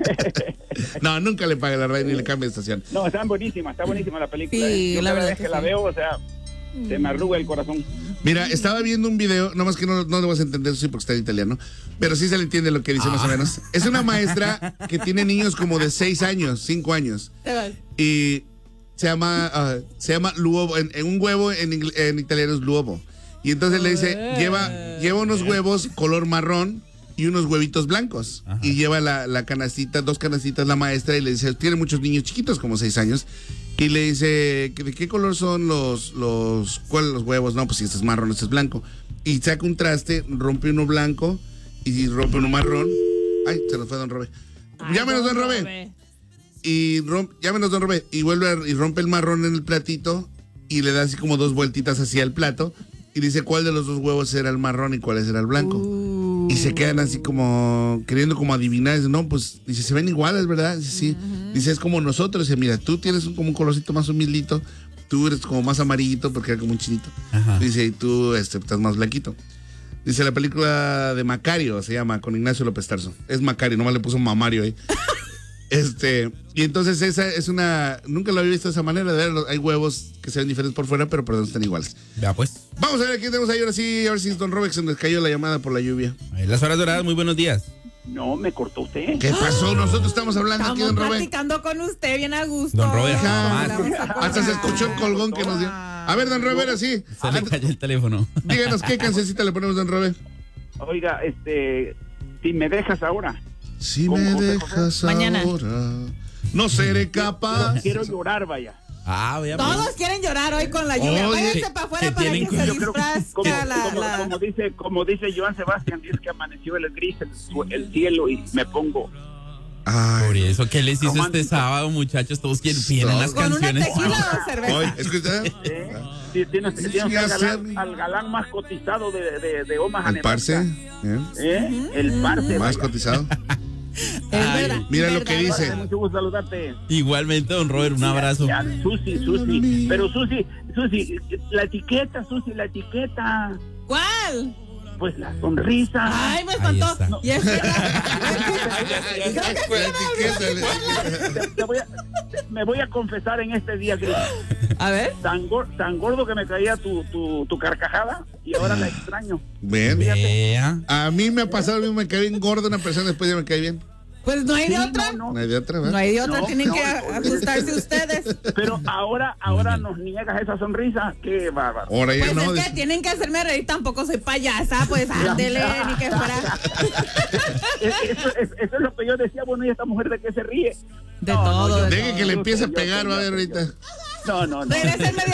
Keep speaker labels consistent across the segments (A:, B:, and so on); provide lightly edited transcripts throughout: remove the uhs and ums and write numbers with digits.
A: No, nunca le pague la radio ni le cambie de estación.
B: No, está buenísima la película.
C: Sí,
B: Yo
C: la
B: cada
C: verdad
B: vez que
C: que
B: la
C: sí.
B: veo, o sea, se me arruga el corazón.
A: Mira, estaba viendo un video, nomás que no lo vas a entender, sí, porque está en italiano, pero sí se le entiende lo que dice más o menos. Es una maestra que tiene niños como de 6 años, 5 años. Y se llama l'uovo, en un huevo en italiano es l'uovo. Y entonces le dice, lleva unos huevos color marrón y unos huevitos blancos. Ajá. Y lleva la canastita, 2 canastitas la maestra y le dice, tiene muchos niños chiquitos, como 6 años. Y le dice, ¿de qué color son los huevos? No, pues si este es marrón, este es blanco. Y saca un traste, rompe uno blanco y rompe uno marrón. Ay, se nos fue Don Robé. Llámenos, Don Robé. Llámenos, Don Robé. Y y rompe el marrón en el platito y le da así como 2 vueltitas hacia el plato. Y dice, ¿cuál de los 2 huevos era el marrón y cuál era el blanco? Y se quedan así como queriendo como adivinar. Dice, no, pues, dice, se ven iguales, ¿verdad? Dice, sí. Dice, es como nosotros. Dice, mira, tú tienes como un colorcito más humildito. Tú eres como más amarillito porque era como un chinito. Ajá. Dice, y tú estás más blanquito. Dice, la película de Macario se llama, con Ignacio López Tarso. Es Macario, nomás le puso Mamario ahí. Y entonces esa es nunca lo había visto de esa manera. De ver, hay huevos que se ven diferentes por fuera, pero no están iguales.
D: Ya pues.
A: Vamos a ver quién tenemos ahí ahora sí, a ver si es Don Robert, se nos cayó la llamada por la lluvia.
D: Ahí las horas doradas, muy buenos días.
B: No, me cortó usted.
A: ¿Qué pasó? Nosotros estamos hablando aquí, Don Robert.
C: Estamos platicando con usted bien a gusto.
D: Don Robert,
A: hasta se escuchó el colgón que nos dio. A ver, Don Robert, así.
D: Se le cayó el teléfono.
A: Díganos, ¿qué cancioncita le ponemos, Don Robert?
B: Oiga, si me dejas ahora.
A: Si me dejas
C: Mañana.
A: ahora, no seré capaz.
B: Quiero llorar, vaya.
D: Vaya.
C: Todos quieren llorar hoy con la lluvia. Váyanse para afuera para que se disfrazca
B: como dice Joan Sebastián, dice que amaneció el gris, el cielo y me pongo.
A: Ay,
D: por eso, ¿qué les hizo este sábado, muchachos? Todos quieren las
C: con
D: canciones.
C: Con una tequila o cerveza.
A: Oye, escucha.
B: Sí, tienes al galán más cotizado de Omaha.
A: ¿El Parce?
B: El Parce.
A: Más cotizado. Mira lo que dice.
B: Mucho gusto saludarte.
D: Igualmente, Don Robert, un abrazo.
B: Susi. Pero Susi, la etiqueta.
C: ¿Cuál?
B: Pues la sonrisa.
C: Ay, me espantó.
B: No.
C: Y es
B: me voy a confesar en este día, Cris.
C: A ver.
B: Tan gordo que me caía tu carcajada y ahora la extraño.
A: Bien. A mí me ha pasado, me cae bien gordo una persona, después ya me cae bien.
C: Pues no hay de otra.
A: No hay de otra, ¿verdad?
C: No hay de otra, tienen que ajustarse ustedes.
B: Pero ahora nos niegas esa sonrisa, qué bárbaro.
A: Ahora ya
C: pues
A: no.
C: Es que tienen que hacerme reír, tampoco soy payasa, pues ándele, ni que fuera.
B: Eso es lo que yo decía, bueno, ¿y esta mujer de qué se ríe?
C: De todo.
A: Deje que le empiece a pegar, va a ver ahorita.
B: No.
C: Regresa en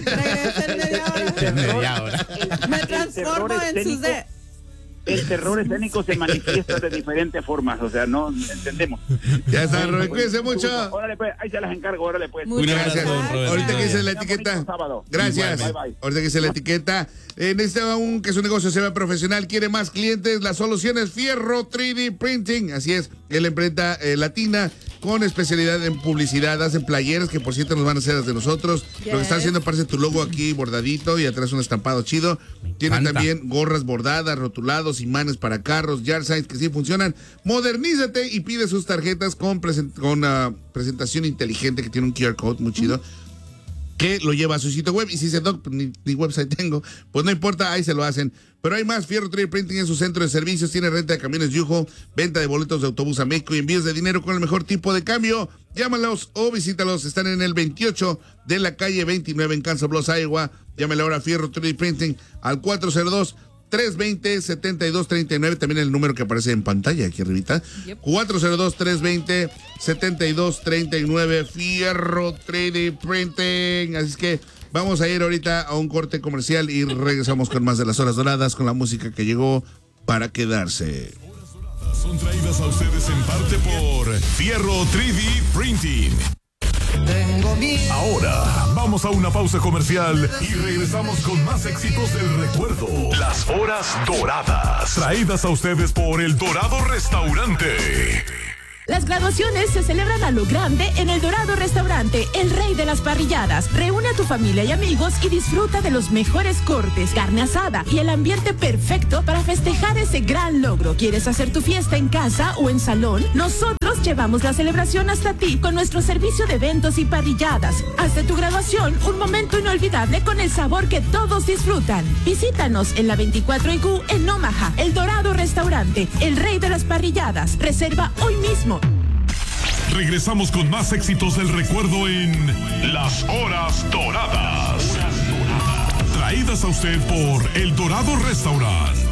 C: media hora. Me transformo en sus
B: el terror escénico se manifiesta de diferentes formas, o sea, no entendemos.
A: Ya está, Robert, cuídense mucho.
B: Órale, pues, ahí se las encargo, órale, pues.
A: Muchas gracias. Ahorita que dice la etiqueta. Gracias. Bye. Ahorita que dice la etiqueta. Necesita que su negocio sea profesional, quiere más clientes, la solución es Fierro 3D Printing. Así es, es la empresa latina con especialidad en publicidad, hacen playeras que por cierto nos van a hacer las de nosotros. Lo que están haciendo parece tu logo aquí bordadito y atrás un estampado chido. Tienen también gorras bordadas, rotulados, imanes para carros, yard signs que sí funcionan. Modernízate y pide sus tarjetas con presentación inteligente que tiene un QR code muy chido. Que lo lleva a su sitio web y si dice, Doc, ni website tengo, pues no importa, ahí se lo hacen. Pero hay más, Fierro 3D Printing en su centro de servicios, tiene renta de camiones Yujo, venta de boletos de autobús a México y envíos de dinero con el mejor tipo de cambio. Llámalos o visítalos, están en el 28 de la calle 29 en Kansas Bluffs, Iowa. Llámale ahora a Fierro 3D Printing al 402-320-7239, también el número que aparece en pantalla aquí arribita. 402-320-7239, Fierro 3D Printing. Así es que vamos a ir ahorita a un corte comercial y regresamos con más de las horas doradas, con la música que llegó para quedarse.
E: Son traídas a ustedes en parte por Fierro 3D Printing. Ahora vamos a una pausa comercial y regresamos con más éxitos del recuerdo. Las horas doradas, traídas a ustedes por El Dorado Restaurante.
F: Las graduaciones se celebran a lo grande en El Dorado Restaurante, el rey de las parrilladas. Reúne a tu familia y amigos y disfruta de los mejores cortes, carne asada y el ambiente perfecto para festejar ese gran logro. ¿Quieres hacer tu fiesta en casa o en salón? Nosotros llevamos la celebración hasta ti con nuestro servicio de eventos y parrilladas. Haz de tu graduación un momento inolvidable con el sabor que todos disfrutan. Visítanos en la 24 IQ en Omaha, El Dorado Restaurante, el rey de las parrilladas. Reserva hoy mismo.
E: Regresamos con más éxitos del recuerdo en Las Horas Doradas. Traídas a usted por El Dorado Restaurant.